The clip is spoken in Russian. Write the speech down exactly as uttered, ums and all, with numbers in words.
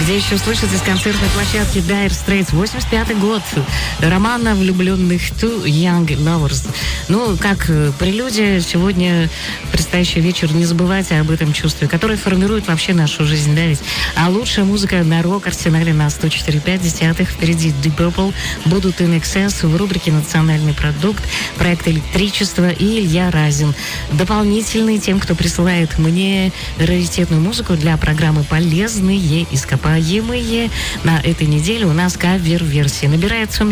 где еще слышится с концертной площадки Dire Straits. восемьдесят пятый год. Роман о влюбленных Two Young Lovers. Ну, как прелюдия, сегодня предстоящий вечер, не забывайте об этом чувстве, которое формирует вообще нашу жизнь, да ведь. А лучшая музыка на рок-арсенале на сто четыре и пять десятых. Впереди Deep Purple, будут In Excess в рубрике «Национальный продукт», проект «Электричество» и Илья Разин. Дополнительный тем, кто присылает мне раритетную музыку для программы «Полезные ископаемые». На этой неделе у нас кавер-версии. Набирается